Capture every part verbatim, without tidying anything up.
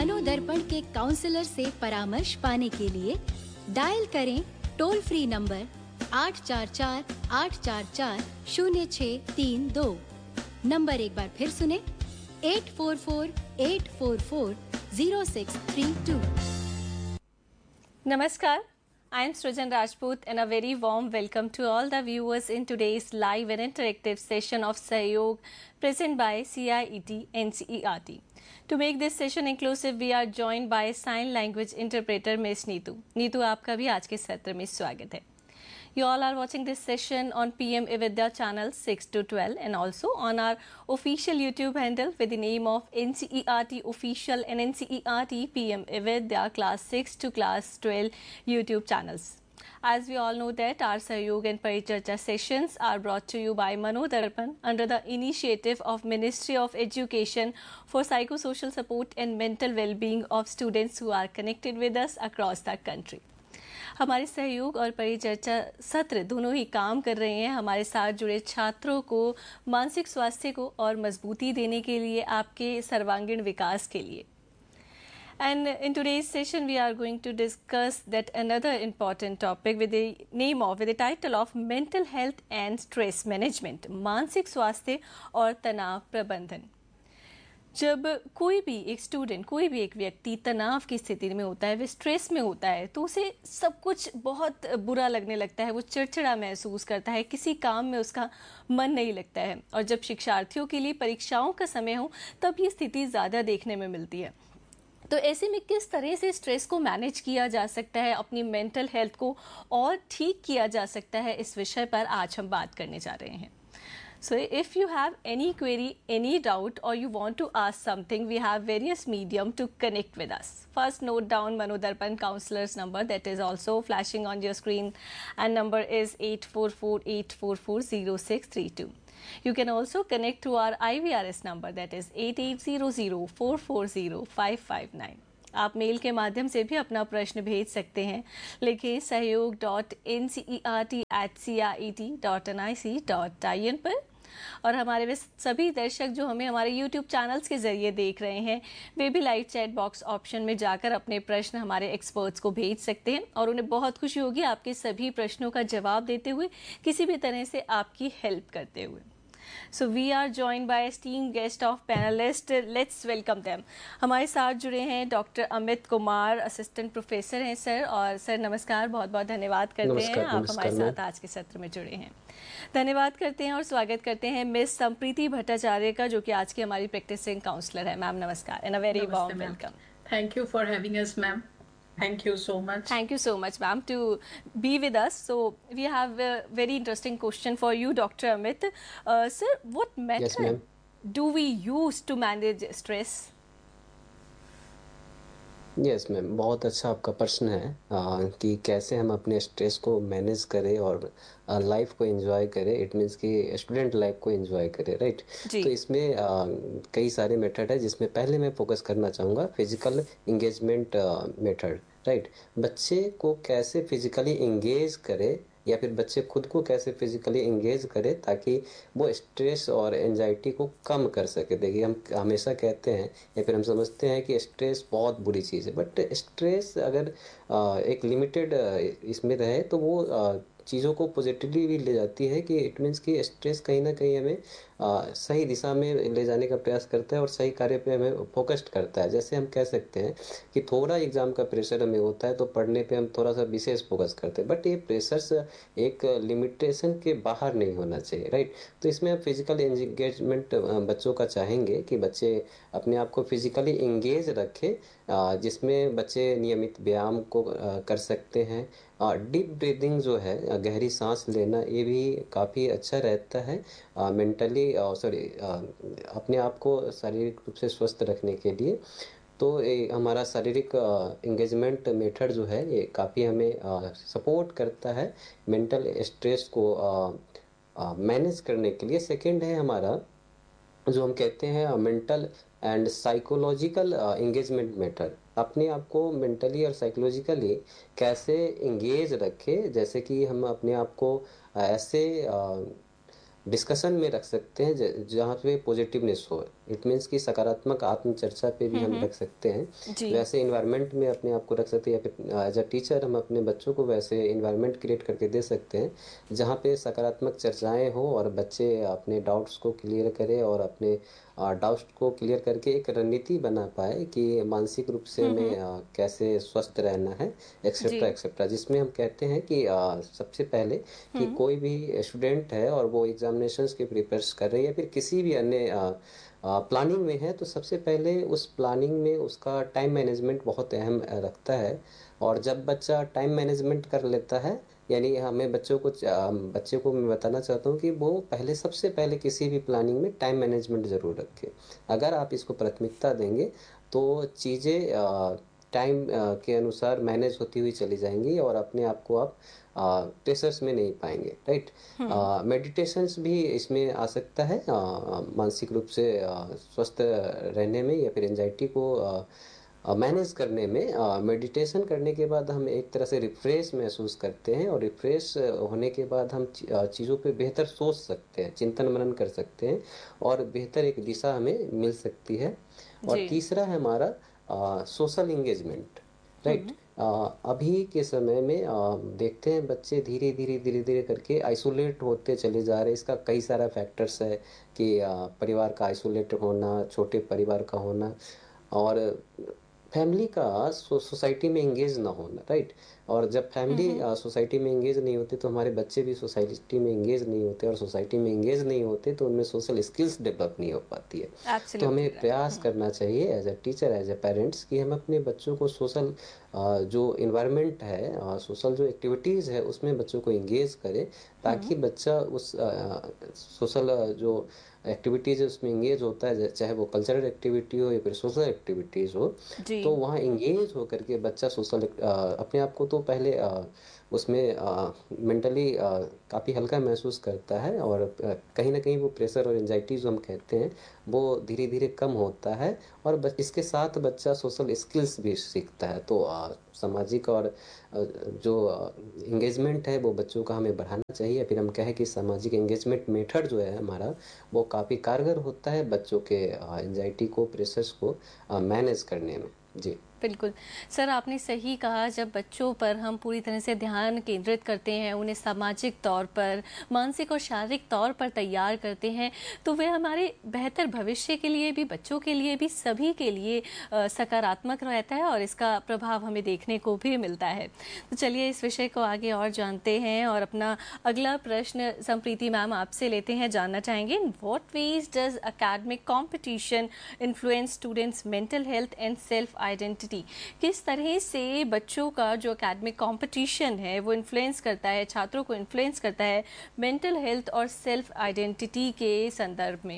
मनोदर्पण के काउंसलर से परामर्श पाने के लिए डायल करें टोल फ्री नंबर आठ चार चार आठ चार चार शून्य छः तीन दो। नंबर एक बार फिर सुने, eight four four eight four four zero six three to. Namaskar, I am Srujan Rajput and a very warm welcome to all the viewers in today's live and interactive session of Sahyog present by C I E T N C E R T. To make this session inclusive, we are joined by sign language interpreter Miss Neetu. Neetu, आपका भी आज के सत्र में स्वागत है. You all are watching this session on P M Evidya channel six to twelve and also on our official YouTube handle with the name of N C E R T Official and N C E R T P M Evidya class six to class twelve YouTube channels. As we all know that our Sahyog and Paricharcha sessions are brought to you by Manodarpan under the initiative of Ministry of Education for psychosocial support and mental well-being of students who are connected with us across the country. हमारे सहयोग और परिचर्चा सत्र दोनों ही काम कर रहे हैं हमारे साथ जुड़े छात्रों को मानसिक स्वास्थ्य को और मजबूती देने के लिए, आपके सर्वांगीण विकास के लिए. And in today's session we are going to discuss that another important topic with the name of with the title of mental health and stress management, मानसिक स्वास्थ्य और तनाव प्रबंधन. जब कोई भी एक स्टूडेंट, कोई भी एक व्यक्ति तनाव की स्थिति में होता है, वे स्ट्रेस में होता है, तो उसे सब कुछ बहुत बुरा लगने लगता है, वो चिड़चिड़ा महसूस करता है, किसी काम में उसका मन नहीं लगता है. और जब शिक्षार्थियों के लिए परीक्षाओं का समय हो तब ये स्थिति ज़्यादा देखने में मिलती है. तो ऐसे में किस तरह से स्ट्रेस को मैनेज किया जा सकता है, अपनी मेंटल हेल्थ को और ठीक किया जा सकता है, इस विषय पर आज हम बात करने जा रहे हैं. So if you have any query, any doubt or you want to ask something, we have various medium to connect with us. First, note down Manodarpan counselor's number that is also flashing on your screen, and number is eight four four eight four four zero six three two. You can also connect to our I V R S number that is eight eight zero zero four four zero five five nine. आप mail के माध्यम से भी अपना प्रश्न भेज सकते हैं. लिखिए सहयोग dot N C E R T eight C I E T dot N I C dot I N पर. और हमारे वे सभी दर्शक जो हमें हमारे YouTube चैनल्स के ज़रिए देख रहे हैं, वे भी लाइव चैट बॉक्स ऑप्शन में जाकर अपने प्रश्न हमारे एक्सपर्ट्स को भेज सकते हैं और उन्हें बहुत खुशी होगी आपके सभी प्रश्नों का जवाब देते हुए, किसी भी तरह से आपकी हेल्प करते हुए. So we are joined by esteemed guest of panelist. Let's welcome them. हमारे साथ जुड़े हैं doctor Amit Kumar, assistant professor हैं सर. और सर नमस्कार, बहुत बहुत धन्यवाद करते हैं आप हमारे साथ आज के सत्र में जुड़े हैं. धन्यवाद करते हैं और स्वागत करते हैं मिस संप्रीति भट्टाचार्य का, जो कि आज की हमारी प्रैक्टिसिंग काउंसलर है. मैम नमस्कार and a very warm welcome. Thank you for having us, ma'am. Thank you so much. Thank you so much, ma'am, to be with us. So we have a very interesting question for you, Doctor Amit. Uh, sir, what method yes, do we use to manage stress? Yes ma'am, बहुत अच्छा आपका प्रश्न है आ, कि कैसे हम अपने stress को मैनेज करें और लाइफ को एंजॉय करें. इट मीन्स कि स्टूडेंट लाइफ को एंजॉय करें, राइट. तो इसमें आ, कई सारे मेथड है, जिसमें पहले मैं फोकस करना चाहूँगा फिजिकल इंगेजमेंट मेथड, राइट. बच्चे को कैसे फिजिकली इंगेज करें या फिर बच्चे खुद को कैसे फिजिकली इंगेज करें ताकि वो स्ट्रेस और एंजाइटी को कम कर सके. देखिए, हम हमेशा कहते हैं या फिर हम समझते हैं कि स्ट्रेस बहुत बुरी चीज़ है, बट स्ट्रेस अगर आ, एक लिमिटेड इसमें रहे तो वो आ, चीज़ों को पॉजिटिवली भी ले जाती है. कि इट मीन्स कि स्ट्रेस कहीं ना कहीं हमें आ, सही दिशा में ले जाने का प्रयास करता है और सही कार्य पे हमें फोकस्ड करता है. जैसे हम कह सकते हैं कि थोड़ा एग्जाम का प्रेशर हमें होता है तो पढ़ने पे हम थोड़ा सा विशेष फोकस करते हैं, बट ये प्रेशर्स एक लिमिटेशन के बाहर नहीं होना चाहिए, राइट. तो इसमें हम फिजिकल एंगेजमेंट बच्चों का चाहेंगे कि बच्चे अपने आप को फिजिकली इंगेज रखें, जिसमें बच्चे नियमित व्यायाम को कर सकते हैं. डीप ब्रीदिंग जो है, गहरी सांस लेना, ये भी काफ़ी अच्छा रहता है मेंटली सॉरी अपने आप को शारीरिक रूप से स्वस्थ रखने के लिए. तो ये हमारा शारीरिक इंगेजमेंट मेथड जो है ये काफ़ी हमें सपोर्ट करता है मेंटल स्ट्रेस को मैनेज करने के लिए. सेकंड है हमारा जो हम कहते हैं mental and psychological engagement method. अपने आप को मेंटली और साइकोलॉजिकली कैसे इंगेज रखें, जैसे कि हम अपने आप को ऐसे डिस्कशन में रख सकते हैं, ज जहाँ पे पॉजिटिवनेस हो। इट मीन्स कि सकारात्मक आत्मचर्चा पे भी हम्म हम हम्म, रख सकते हैं। जी वैसे एनवायरनमेंट में अपने आप को रख सकते हैं, या फिर एज़ अ टीचर हम अपने बच्चों को वैसे एनवायरनमेंट क्रिएट करके दे सकते हैं, जहाँ पे सकारात्मक चर्चाएँ हों और बच्चे अपने डाउट्स को क्लियर करें और अपने अ, डाउट्स को क्लियर करके एक रणनीति बना पाएँ कि मानसिक रूप से हम्म हम्म, हमें अ, कैसे स्वस्थ रहना है, जी एक्सेट्रा, एक्सेट्रा। जिसमें हम कहते हैं कि अ, सबसे पहले कि हम्म कोई भी स्टूडेंट है और वो एग्जामिनेशंस की प्रिपेयर्स कर रही है या फिर किसी भी अन्य अ, अ, प्लानिंग में है, तो सबसे पहले उस प्लानिंग में उसका टाइम मैनेजमेंट बहुत अहम अ, रखता है। और जब बच्चा टाइम मैनेजमेंट कर लेता है, यानी हमें बच्चों को च- अ, बच्चे को मैं बताना चाहता हूँ कि वो पहले सबसे पहले किसी भी प्लानिंग में टाइम मैनेजमेंट ज़रूर रखें। अगर आप इसको प्राथमिकता देंगे तो चीज़ें टाइम के अनुसार मैनेज होती हुई चली जाएंगी और अपने आप को आप प्रेशर्स में नहीं पाएंगे, राइट। हम्म मेडिटेशंस भी इसमें आ सकता है, अ, मानसिक रूप से अ, स्वस्थ रहने में या फिर एंजाइटी को मैनेज करने में। मेडिटेशन करने के बाद हम एक तरह से रिफ्रेश महसूस करते हैं और रिफ्रेश होने के बाद हम ची- अ, चीज़ों पे बेहतर सोच सकते हैं, चिंतन मनन कर सकते हैं और बेहतर एक दिशा हमें मिल सकती है। और जी तीसरा है हमारा सोशल इंगेजमेंट, राइट। हम्म अभी के समय में अ, देखते हैं बच्चे धीरे धीरे धीरे धीरे करके आइसोलेट होते चले जा रहे हैं। इसका कई सारा फैक्टर्स है कि अ, परिवार का आइसोलेट होना, छोटे परिवार का होना, और फैमिली का सो सोसाइटी में एंगेज ना होना, राइट। और जब फैमिली हम्म अ, सोसाइटी में एंगेज नहीं होती तो हमारे बच्चे भी सोसाइटी में एंगेज नहीं होते, और सोसाइटी में एंगेज नहीं होते तो उनमें सोशल स्किल्स डेवलप नहीं हो पाती है। तो एब्सोल्युटली हमें राइट प्रयास हम्म करना चाहिए as a teacher, as a parents, कि हम अपने बच्चों को सोशल जो इन्वायरमेंट है, सोशल जो एक्टिविटीज़ है उसमें बच्चों को एंगेज करें, हम्म ताकि बच्चा उस सोशल जो एक्टिविटीज़ है उसमें एंगेज होता है, चाहे वो कल्चरल एक्टिविटी हो या फिर सोशल एक्टिविटीज़ हो। जी तो वहाँ एंगेज होकर के बच्चा सोशल अपने आप को तो पहले अ, उसमें मेंटली काफ़ी हल्का महसूस करता है, और अ, कहीं ना कहीं वो प्रेशर और एंजाइटी जो हम कहते हैं वो धीरे धीरे कम होता है। और बस इसके साथ बच्चा सोशल स्किल्स भी सीखता है। तो अ, सामाजिक और अ, जो इंगेजमेंट है वो बच्चों का हमें बढ़ाना चाहिए। फिर हम कहें कि सामाजिक एंगेजमेंट मेथड जो है हमारा, वो काफ़ी कारगर होता है बच्चों के एंजाइटी को, प्रेशर्स को मैनेज करने में। जी। बिल्कुल सर, आपने सही कहा। जब बच्चों पर हम पूरी तरह से ध्यान केंद्रित करते हैं, उन्हें सामाजिक तौर पर, मानसिक और शारीरिक तौर पर तैयार करते हैं, तो वे हमारे बेहतर भविष्य के लिए भी, बच्चों के लिए भी, सभी के लिए अ, सकारात्मक रहता है और इसका प्रभाव हमें देखने को भी मिलता है। तो चलिए इस विषय को आगे और जानते हैं और अपना अगला प्रश्न संप्रीति मैम आपसे लेते हैं। जानना चाहेंगे, in what veg does academic competition influence students mental health and self identity. किस तरह से बच्चों का जो एकेडमिक कंपटीशन है वो इन्फ्लुएंस करता है, छात्रों को इन्फ्लुएंस करता है मेंटल हेल्थ और सेल्फ आइडेंटिटी के संदर्भ में।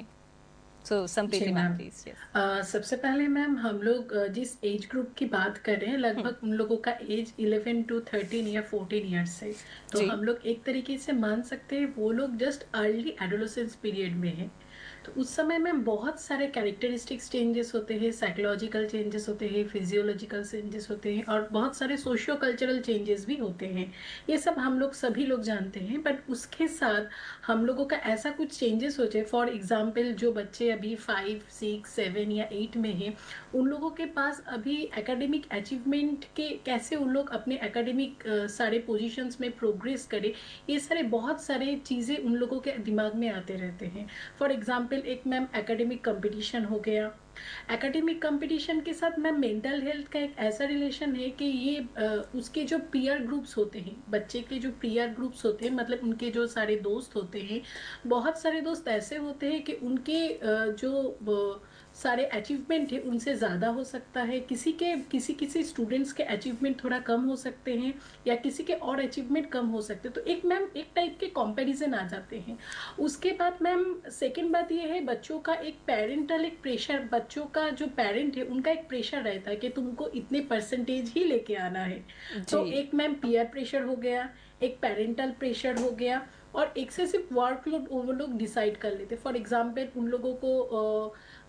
सो जी Sampriti ma'am ma'am. Please. Yes अ, सबसे पहले मैम हम लोग अ, जिस एज ग्रुप की बात कर रहे हैं, लगभग उन लोगों का एज इलेवन टू थर्टीन या फोर्टीन ईयर्स है। तो जी हम लोग एक तरीके से मान सकते हैं वो लोग जस्ट अर्ली एडोलेसेंस पीरियड में है। तो उस समय में बहुत सारे कैरेक्टरिस्टिक्स चेंजेस होते हैं, साइकोलॉजिकल चेंजेस होते हैं, फिजियोलॉजिकल चेंजेस होते हैं, और बहुत सारे सोशियो कल्चरल चेंजेस भी होते हैं। ये सब हम लोग सभी लोग जानते हैं। बट उसके साथ हम लोगों का ऐसा कुछ चेंजेस हो जाए, फॉर एग्जाम्पल जो बच्चे अभी फाइव सिक्स सेवन या एट में हैं, उन लोगों के पास अभी एकेडमिक अचीवमेंट के कैसे उन लोग अपने एकेडमिक सारे पोजीशंस में प्रोग्रेस करें, ये सारे बहुत सारे चीज़ें उन लोगों के दिमाग में आते रहते हैं। फॉर एग्जाम्पल एक मैम एकेडमिक कंपटीशन हो गया। एकेडमिक कंपटीशन के साथ मैम मेंटल हेल्थ का एक ऐसा रिलेशन है कि ये अ, उसके जो पीयर ग्रुप्स होते हैं, बच्चे के जो पीयर ग्रुप्स होते हैं, मतलब उनके जो सारे दोस्त होते हैं, बहुत सारे दोस्त ऐसे होते हैं कि उनके अ, जो अ, सारे अचीवमेंट है उनसे ज़्यादा हो सकता है, किसी के किसी किसी स्टूडेंट्स के अचीवमेंट थोड़ा कम हो सकते हैं, या किसी के और अचीवमेंट कम हो सकते हैं। तो एक मैम एक टाइप के कंपैरिजन आ जाते हैं। उसके बाद मैम सेकेंड बात ये है, बच्चों का एक पेरेंटल एक प्रेशर, बच्चों का जो पेरेंट है उनका एक प्रेशर रहता है कि तुमको इतने परसेंटेज ही लेके आना है। जी तो एक मैम पीयर प्रेशर हो गया, एक पेरेंटल प्रेशर हो गया, और एक्सेसिव वर्कलोड वो लोग डिसाइड कर लेते। फॉर एग्जाम्पल उन लोगों को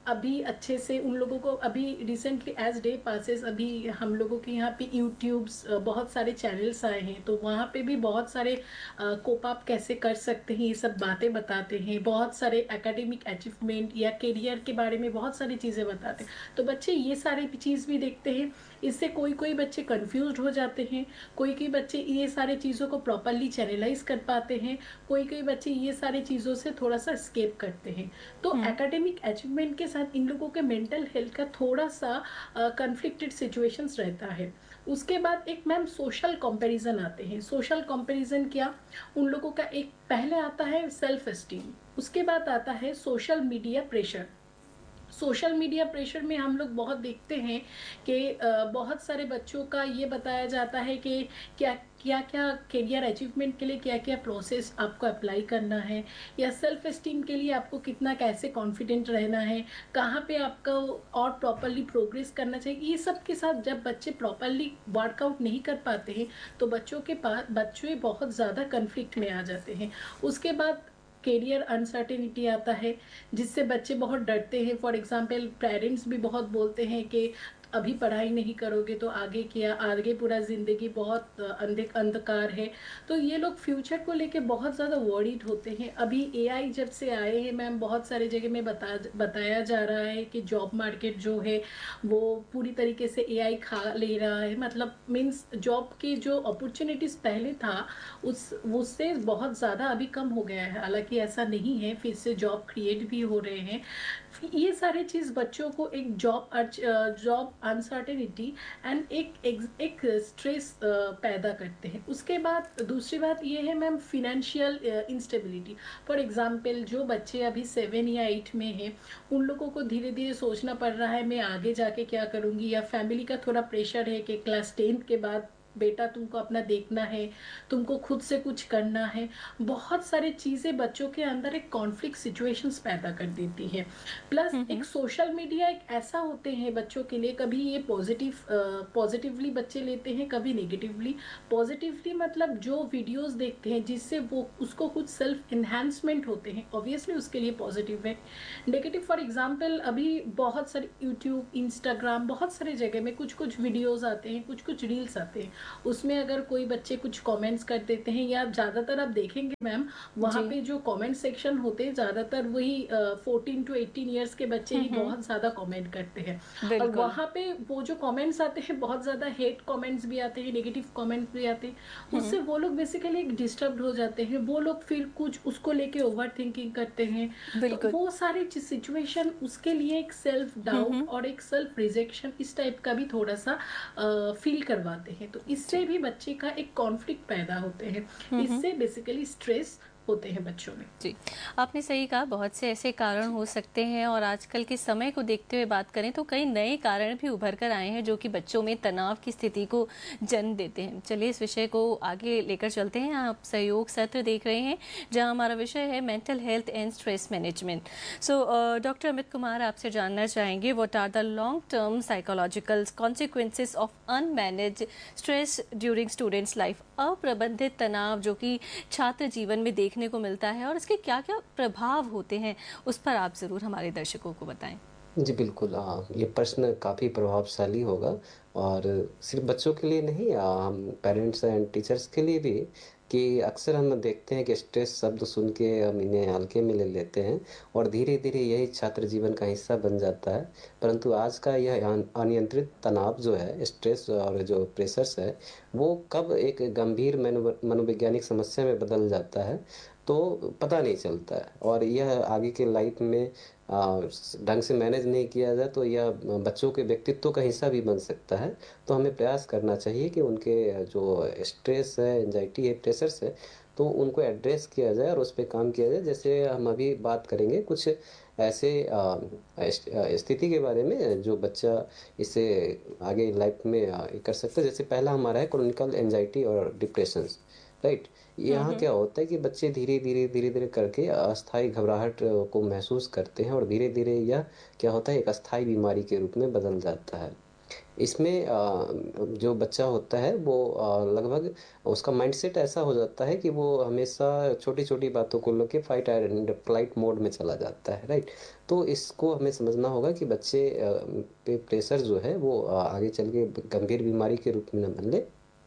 अभी अच्छे से उन लोगों को अभी रिसेंटली एज डे पासेस अभी हम लोगों के यहाँ पे यूट्यूब्स बहुत सारे चैनल्स आए हैं, तो वहाँ पे भी बहुत सारे कोप अप कैसे कर सकते हैं ये सब बातें बताते हैं। बहुत सारे एकेडमिक अचीवमेंट या करियर के बारे में बहुत सारी चीज़ें बताते हैं, तो बच्चे ये सारी चीज़ भी देखते हैं। इससे कोई कोई बच्चे कंफ्यूज्ड हो जाते हैं, कोई कोई बच्चे ये सारे चीज़ों को प्रॉपरली चैनलाइज कर पाते हैं, कोई कोई बच्चे ये सारी चीज़ों से थोड़ा सा स्केप करते हैं। तो एकेडमिक अचीवमेंट के साथ इन लोगों के मेंटल हेल्थ का थोड़ा सा कन्फ्लिक्टेड सिचुएशंस रहता है। उसके बाद एक मैम सोशल कंपैरिजन आते हैं। सोशल कंपैरिजन क्या, उन लोगों का एक पहले आता है सेल्फ एस्टीम, उसके बाद आता है social media pressure. Social media pressure में हम लोग बहुत देखते हैं कि बहुत सारे बच्चों का ये बताया जाता है कि क्या क्या क्या करियर अचीवमेंट के लिए क्या क्या प्रोसेस आपको अप्लाई करना है, या सेल्फ एस्टीम के लिए आपको कितना कैसे कॉन्फिडेंट रहना है, कहाँ पे आपको और प्रॉपरली प्रोग्रेस करना चाहिए। ये सब के साथ जब बच्चे प्रॉपरली वर्कआउट नहीं कर पाते हैं तो बच्चों के पास बच्चे बहुत ज़्यादा कन्फ्लिक्ट में आ जाते हैं। उसके बाद करियर अनसर्टेनिटी आता है, जिससे बच्चे बहुत डरते हैं। फॉर एग्जांपल पेरेंट्स भी बहुत बोलते हैं कि अभी पढ़ाई नहीं करोगे तो आगे क्या, आगे पूरा ज़िंदगी बहुत अंधे अंधकार है। तो ये लोग फ्यूचर को लेके बहुत ज़्यादा वरीड होते हैं। अभी एआई जब से आए हैं मैम, बहुत सारे जगह में बता बताया जा रहा है कि जॉब मार्केट जो है वो पूरी तरीके से एआई खा ले रहा है। मतलब मीन्स जॉब की जो अपॉर्चुनिटीज़ पहले था उस उससे बहुत ज़्यादा अभी कम हो गया है। हालांकि ऐसा नहीं है, फिर से जॉब क्रिएट भी हो रहे हैं। ये सारे चीज़ बच्चों को एक जॉब जॉब अनसर्टेनिटी एंड एक एक, एक स्ट्रेस पैदा करते हैं। उसके बाद दूसरी बात ये है ma'am financial instability. For example जो बच्चे अभी सेवन या एट में हैं उन लोगों को धीरे धीरे सोचना पड़ रहा है मैं आगे जाके क्या करूँगी, या फैमिली का थोड़ा प्रेशर है कि क्लास टेंथ के बाद बेटा तुमको अपना देखना है, तुमको खुद से कुछ करना है। बहुत सारी चीज़ें बच्चों के अंदर एक कॉन्फ्लिक्ट सिचुएशंस पैदा कर देती है। प्लस एक सोशल मीडिया एक ऐसा होते हैं बच्चों के लिए, कभी ये पॉजिटिव पॉजिटिवली बच्चे लेते हैं, कभी नेगेटिवली। पॉजिटिवली मतलब जो वीडियोस देखते हैं जिससे वो उसको कुछ सेल्फ इन्हांसमेंट होते हैं, ऑब्वियसली उसके लिए पॉजिटिव है। नेगेटिव फॉर एग्जाम्पल अभी बहुत सारे यूट्यूब, इंस्टाग्राम, बहुत सारे जगह में कुछ कुछ वीडियोज़ आते हैं, कुछ कुछ रील्स आते हैं, उसमें अगर कोई बच्चे कुछ कमेंट्स कर देते हैं, या ज़्यादातर आप देखेंगे मैम वहाँ पे जो कमेंट सेक्शन होते हैं ज़्यादातर वही फोर्टीन टू एटीन ईयर्स के बच्चे ही बहुत ज़्यादा कमेंट करते हैं। और वहाँ पे वो जो कमेंट्स आते हैं बहुत ज़्यादा हेट कमेंट्स भी आते हैं, नेगेटिव कमेंट्स भी आते हैं। उससे वो लोग बेसिकली डिस्टर्ब हो जाते हैं, वो लोग फिर कुछ उसको लेके ओवर थिंकिंग करते हैं। तो वो सारी सिचुएशन उसके लिए एक सेल्फ डाउट और एक सेल्फ रिजेक्शन इस टाइप का भी थोड़ा सा फील करवाते हैं। तो इससे भी बच्चे का एक कॉन्फ्लिक्ट पैदा होते हैं, इससे बेसिकली स्ट्रेस होते हैं बच्चों में। जी, आपने सही कहा, बहुत से ऐसे कारण हो सकते हैं और आजकल के समय को देखते हुए बात करें तो कई नए कारण भी उभर कर आए हैं जो कि बच्चों में तनाव की स्थिति को जन्म देते हैं। चलिए इस विषय को आगे लेकर चलते हैं। आप सहयोग सत्र देख रहे हैं जहां हमारा विषय है mental health and stress management. So doctor Amit Kumar, आपसे जानना चाहेंगे what are the long term psychological consequences of unmanaged stress during students life. अप्रबंधित तनाव जो कि छात्र जीवन में देखने को मिलता है और इसके क्या क्या प्रभाव होते हैं, उस पर आप ज़रूर हमारे दर्शकों को बताएं। जी बिल्कुल, हाँ, ये प्रश्न काफ़ी प्रभावशाली होगा और सिर्फ बच्चों के लिए नहीं, आ, हम पेरेंट्स एंड टीचर्स के लिए भी, कि अक्सर हम देखते हैं कि स्ट्रेस शब्द सुन के हम इन्हें हल्के में ले लेते हैं और धीरे धीरे यही छात्र जीवन का हिस्सा बन जाता है। परंतु आज का यह अन- अनियंत्रित तनाव जो है, स्ट्रेस और जो प्रेशर्स है, वो कब एक गंभीर मनो मनोवैज्ञानिक समस्या में बदल जाता है तो पता नहीं चलता है। और यह आगे के लाइफ में आ, ढंग से मैनेज नहीं किया जाए तो यह बच्चों के व्यक्तित्व का हिस्सा भी बन सकता है। तो हमें प्रयास करना चाहिए कि उनके जो स्ट्रेस है, एंजाइटी है, प्रेशर्स है, तो उनको एड्रेस किया जाए और उस पे काम किया जाए। जैसे हम अभी बात करेंगे कुछ ऐसे आ, इस- आ, स्थिति के बारे में जो बच्चा इसे आगे लाइफ में आ, कर सकता है। जैसे पहला हमारा है क्रोनिकल एंजाइटी और डिप्रेशन, राइट। यहाँ क्या होता है कि बच्चे धीरे धीरे धीरे धीरे करके अस्थायी घबराहट अ, को महसूस करते हैं और धीरे धीरे यह क्या होता है एक अस्थायी बीमारी के रूप में बदल जाता है। इसमें अ, जो बच्चा होता है वो अ, लगभग उसका माइंडसेट ऐसा हो जाता है कि वो हमेशा छोटी-छोटी बातों को लेके फाइट एंड फ्लाइट मोड में चला जाता है, राइट? तो इसको हमें समझना होगा कि बच्चे अ, पे प्रेशर जो है वो अ, आगे चल के गंभीर बीमारी के रूप में ना बदले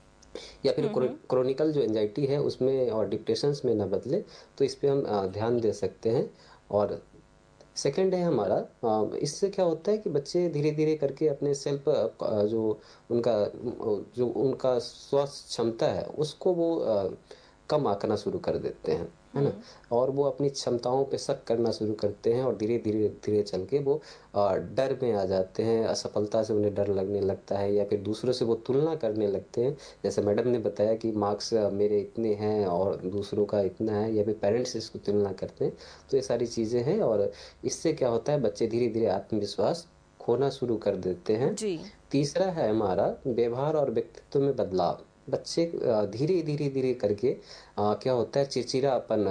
या फिर हुँ, क्रो हुँ। क्रोनिकल जो एंग्ज़ायटी है उसमें और डिप्रेशंस में ना बदले, तो इस पे हम अ, ध्यान दे सकते हैं। और सेकंड है हमारा अ, इससे क्या होता है कि बच्चे धीरे-धीरे करके अपने सेल्फ अ, क जो उनका अ, जो उनका स्वस्थ क्षमता है, उसको वो अ, कम आँकना शुरू कर देते हैं, है ना? हुँ। और वो अपनी क्षमताओं पे शक करना शुरू करते हैं और धीरे-धीरे, धीरे चल के वो अ, डर में आ जाते हैं, असफलता से उन्हें डर लगने लगता है या फिर दूसरों से वो तुलना करने लगते हैं। जैसे मैडम ने बताया कि मार्क्स मेरे इतने हैं और दूसरों का इतना है या फिर पेरेंट्स इसको तुलना करते हैं। तो ये सारी चीज़ें हैं और इससे क्या होता है बच्चे धीरे-धीरे आत्मविश्वास खोना शुरू कर देते हैं। जी। तीसरा है हमारा व्यवहार और व्यक्तित्व में बदलाव। बच्चे अ, धीरे, धीरे, धीरे करके अ, क्या होता है चिड़चिड़ापन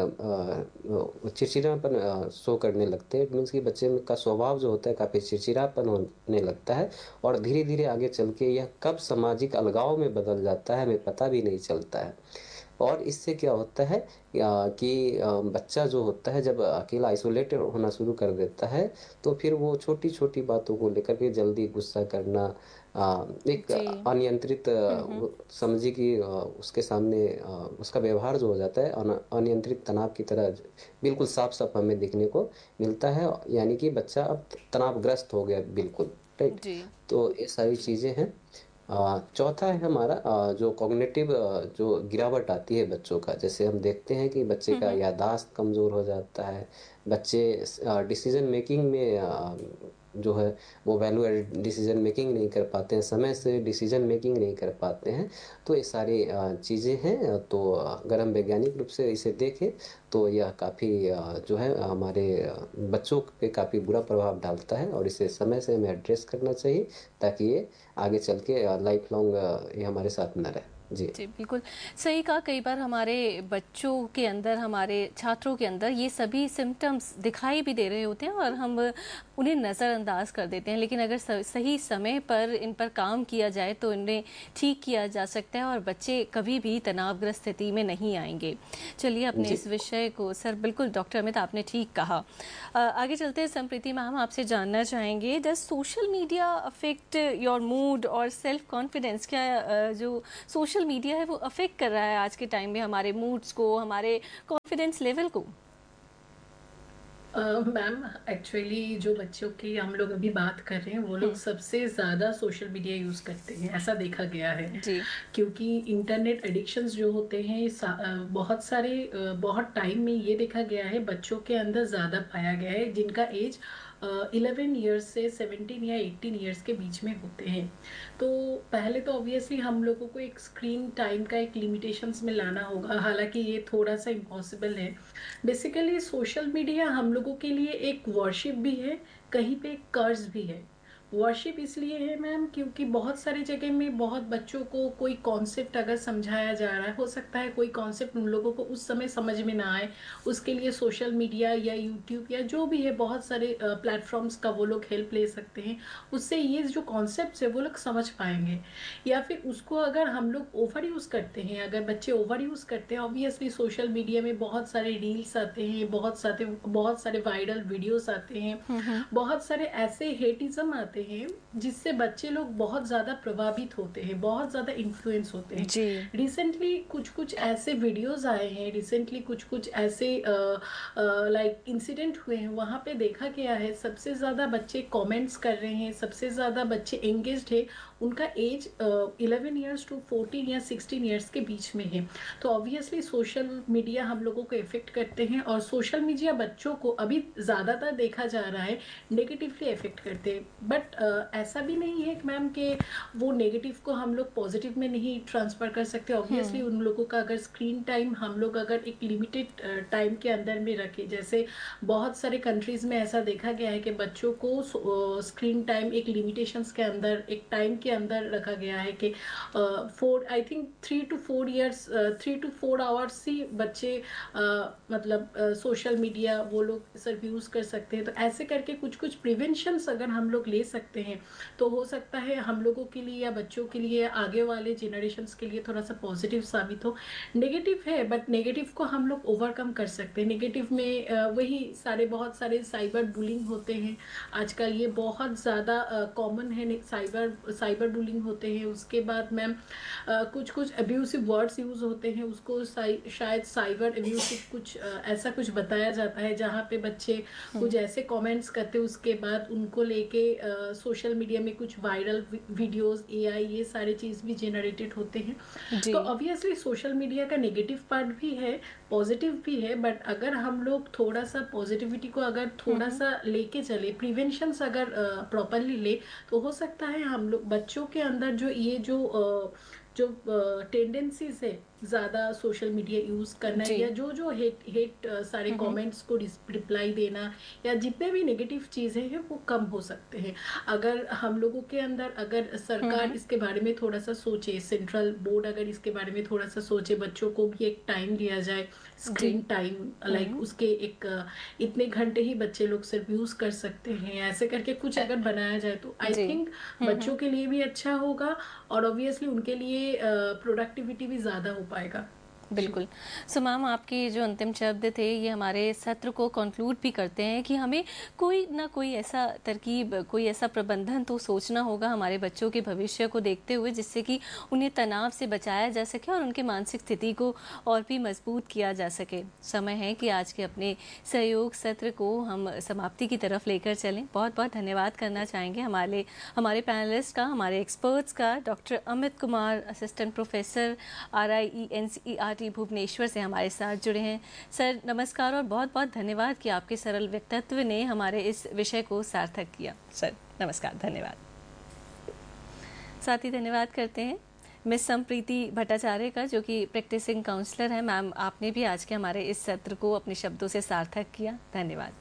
अ अ, चिड़चिड़ापन अ, शो करने लगते हैं। इट मीन्स कि बच्चे में का स्वभाव जो होता है काफ़ी चिड़चिड़ापन होने लगता है और धीरे-धीरे आगे चल के यह कब सामाजिक अलगाव में बदल जाता है हमें पता भी नहीं चलता है। और इससे क्या होता है या कि अ, बच्चा जो होता है जब अकेला आइसोलेटेड होना शुरू कर देता है, तो फिर वो छोटी-छोटी बातों को लेकर के जल्दी गुस्सा करना अ, एक जी। अनियंत्रित हुँ, अ, हुँ। वो समझिए कि अ, उसके सामने अ, उसका व्यवहार जो हो जाता है अन अनियंत्रित तनाव की तरह ज बिल्कुल साफ-साफ हमें देखने को मिलता है। यानी कि बच्चा अब तनावग्रस्त हो गया बिल्कुल, राइट? जी। तो ये सारी चीज़ें हैं। अ, चौथा है हमारा अ, जो कॉग्निटिव अ, जो गिरावट आती है बच्चों का, जैसे हम देखते हैं कि बच्चे हुँ, का हुँ। याददाश्त कमज़ोर हो जाता है, बच्चे स अ, डिसीज़न मेकिंग में अ, जो है वो वैल्यू एडेड डिसीज़न मेकिंग नहीं कर पाते हैं, समय से डिसीज़न मेकिंग नहीं कर पाते हैं। तो ये सारी अ, चीज़ें हैं तो अगर हम वैज्ञानिक रूप से इसे देखें, तो यह काफ़ी अ, जो है हमारे अ, बच्चों पे काफ़ी बुरा प्रभाव डालता है और इसे समय से हमें एड्रेस करना चाहिए ताकि ये आगे चल के अ, लाइफ लॉन्ग अ, ये हमारे साथ ना रहे। जी। जी, बिल्कुल सही कहा। कई बार हमारे बच्चों के अंदर, हमारे छात्रों के अंदर ये सभी सिम्पटम्स दिखाई भी दे रहे होते हैं और हम उन्हें नज़रअंदाज कर देते हैं, लेकिन अगर स सही समय पर इन पर काम किया जाए तो इन्हें ठीक किया जा सकता है और बच्चे कभी भी तनावग्रस्त स्थिति में नहीं आएँगे। चलिए अपने जी। इस विषय को सर बिल्कुल डॉक्टर अमित आपने ठीक कहा। अ, आगे चलते हैं संप्रीति मैम, आपसे जानना चाहेंगे does social media affect your mood और सेल्फ कॉन्फिडेंस? क्या अ, जो सोशल मीडिया है वो अफेक्ट कर रहा है आज के टाइम में हमारे मूड्स को, हमारे कॉन्फिडेंस लेवल को? मैम, एक्चुअली जो बच्चों की हम लोग अभी बात कर रहे हैं वो लोग हुँ, सबसे ज़्यादा सोशल मीडिया यूज़ करते हैं, ऐसा देखा गया है। जी। क्योंकि इंटरनेट एडिक्शंस जो होते हैं सा- अ, बहुत सारे अ, बहुत टाइम में ये देखा गया है बच्चों के अंदर ज़्यादा पाया गया है जिनका एज इलेवन ईयर्स से सेवनटीन या एटीन ईयर्स के बीच में होते हैं। तो पहले तो ऑब्वियसली हम लोगों को एक स्क्रीन टाइम का एक लिमिटेशंस में लाना होगा, हालांकि ये थोड़ा सा इम्पॉसिबल है। बेसिकली सोशल मीडिया हम लोगों के लिए एक वर्शिप भी है, कहीं पे एक कर्ज भी है। वर्शिप इसलिए है मैम क्योंकि बहुत सारी जगह में बहुत बच्चों को कोई कॉन्सेप्ट अगर समझाया जा रहा है, हो सकता है कोई कॉन्सेप्ट उन लोगों को उस समय समझ में ना आए, उसके लिए सोशल मीडिया या यूट्यूब या जो भी है बहुत सारे प्लेटफॉर्म्स का वो लोग हेल्प ले सकते हैं, उससे ये जो कॉन्सेप्ट है वो लोग समझ पाएंगे। या फिर उसको अगर हम लोग ओवर यूज करते हैं, अगर बच्चे ओवर यूज करते हैं, ऑब्वियसली सोशल मीडिया में बहुत सारे रील्स आते हैं, बहुत सारे बहुत सारे वायरल वीडियोस आते हैं, हुँ, हुँ। बहुत सारे ऐसे हेटिज्म आते हैं जिससे बच्चे लोग बहुत ज़्यादा प्रभावित होते हैं, बहुत ज़्यादा इन्फ्लुएंस होते हैं। जी। रिसेंटली कुछ कुछ ऐसे वीडियोस आए हैं, रिसेंटली कुछ कुछ ऐसे लाइक इंसिडेंट हुए हैं, वहाँ पे देखा गया है सबसे ज़्यादा बच्चे कमेंट्स कर रहे हैं, सबसे ज़्यादा बच्चे एंगेज्ड है, उनका as eleven years to fourteen या सिक्सटीन ईयर्स के बीच में है। तो ऑब्वियसली सोशल मीडिया हम लोगों को इफेक्ट करते हैं और सोशल मीडिया बच्चों को अभी ज़्यादातर देखा जा रहा है नेगेटिवली इफेक्ट करते हैं। बट ऐसा भी नहीं है मैम कि वो नेगेटिव को हम लोग पॉजिटिव में नहीं ट्रांसफर कर सकते। ऑब्वियसली हुँ, उन लोगों का अगर स्क्रीन टाइम हम लोग अगर एक लिमिटेड टाइम के अंदर में रखें, जैसे बहुत सारे कंट्रीज में ऐसा देखा गया है कि बच्चों को स्क्रीन टाइम एक लिमिटेशंस के अंदर, एक टाइम के अंदर रखा गया है कि four I think three to four years three to four hours ही बच्चे uh, मतलब सोशल uh, मीडिया वो लोग सिर्फ यूज कर सकते हैं। तो ऐसे करके कुछ कुछ प्रिवेंशंस अगर हम लोग ले सकते हैं, तो हो सकता है हम लोगों के लिए या बच्चों के लिए आगे वाले जनरेशन्स के लिए थोड़ा सा पॉजिटिव साबित हो। नेगेटिव है बट नेगेटिव को हम लोग ओवरकम कर सकते हैं। नेगेटिव में अ, वही सारे बहुत सारे साइबर बुलिंग होते हैं आजकल, ये बहुत ज़्यादा कॉमन है। साइबर साइबर बुलिंग होते हैं, उसके बाद मैम कुछ कुछ अब्यूसिव वर्ड्स यूज़ होते हैं, उसको शायद साइबर अब्यूसिव कुछ अ, ऐसा कुछ बताया जाता है जहाँ पे बच्चे कुछ ऐसे कमेंट्स करते हैं, उसके बाद उनको लेके सोशल मीडिया में कुछ वायरल वीडियोस, एआई, ये सारे चीज़ भी जनरेटेड होते हैं। तो ऑब्वियसली सोशल मीडिया का नेगेटिव पार्ट भी है, पॉजिटिव भी है, बट अगर हम लोग थोड़ा सा पॉजिटिविटी को अगर थोड़ा सा लेके चले, प्रिवेंशंस अगर प्रॉपरली ले, तो हो सकता है हम लोग बच्चों के अंदर जो ये जो uh, जो टेंडेंसीज है ज़्यादा सोशल मीडिया यूज़ करना या जो जो हेट हेट सारे कमेंट्स को रिप्लाई देना या जितने भी नेगेटिव चीज़ें हैं वो कम हो सकते हैं अगर हम लोगों के अंदर, अगर सरकार इसके बारे में थोड़ा सा सोचे, सेंट्रल बोर्ड अगर इसके बारे में थोड़ा सा सोचे, बच्चों को भी एक टाइम दिया जाए, स्क्रीन टाइम, लाइक उसके एक इतने घंटे ही बच्चे लोग सिर्फ यूज़ कर सकते हैं, ऐसे करके कुछ अगर बनाया जाए तो आई थिंक बच्चों के लिए भी अच्छा होगा और ऑब्वियसली उनके लिए प्रोडक्टिविटी भी ज़्यादा हो पाएगा। बिल्कुल। सो मैम, आपके जो अंतिम शब्द थे ये हमारे सत्र को कंक्लूड भी करते हैं कि हमें कोई ना कोई ऐसा तरकीब, कोई ऐसा प्रबंधन तो सोचना होगा हमारे बच्चों के भविष्य को देखते हुए, जिससे कि उन्हें तनाव से बचाया जा सके और उनकी मानसिक स्थिति को और भी मजबूत किया जा सके। समय है कि आज के अपने सहयोग सत्र को हम समाप्ति की तरफ लेकर चलें। बहुत बहुत धन्यवाद करना चाहेंगे हमारे हमारे पैनलिस्ट का, हमारे एक्सपर्ट्स का, doctor Amit Kumar, assistant professor are I E N C E R Bhubaneswar से हमारे साथ जुड़े हैं। सर नमस्कार और बहुत बहुत धन्यवाद कि आपके सरल व्यक्तित्व ने हमारे इस विषय को सार्थक किया। सर नमस्कार, धन्यवाद। साथ ही धन्यवाद करते हैं मिस संप्रीति भट्टाचार्य का, जो कि प्रैक्टिसिंग काउंसलर है। मैम, आपने भी आज के हमारे इस सत्र को अपने शब्दों से सार्थक किया, धन्यवाद।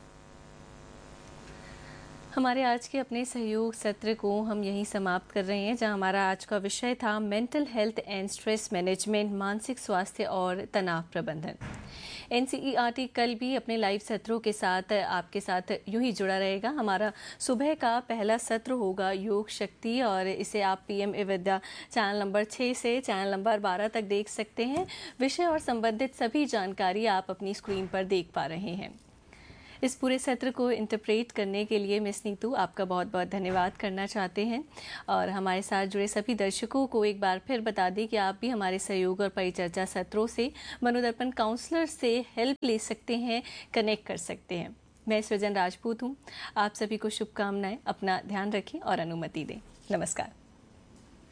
हमारे आज के अपने सहयोग सत्र को हम यहीं समाप्त कर रहे हैं, जहां हमारा आज का विषय था mental health and stress management, मानसिक स्वास्थ्य और तनाव प्रबंधन। N C E R T कल भी अपने लाइव सत्रों के साथ आपके साथ यूं ही जुड़ा रहेगा। हमारा सुबह का पहला सत्र होगा योग शक्ति, और इसे आप P M A Vidya channel number छः से चैनल नंबर बारह तक देख सकते हैं। विषय और संबंधित सभी जानकारी आप अपनी स्क्रीन पर देख पा रहे हैं। इस पूरे सत्र को इंटरप्रेट करने के लिए मिस नीतू आपका बहुत बहुत धन्यवाद करना चाहते हैं, और हमारे साथ जुड़े सभी दर्शकों को एक बार फिर बता दें कि आप भी हमारे सहयोग और परिचर्चा सत्रों से मनोदर्पण काउंसलर से हेल्प ले सकते हैं, कनेक्ट कर सकते हैं। मैं सृजन राजपूत हूँ। आप सभी को शुभकामनाएं। अपना ध्यान रखें और अनुमति दें। नमस्कार।